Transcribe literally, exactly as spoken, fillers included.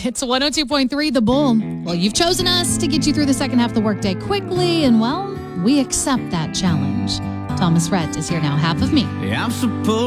It's one oh two point three The Bull. Well, you've chosen us to get you through the second half of the workday quickly, and well, we accept that challenge. Thomas Rhett is here now, half of me. Yeah, I'm supposed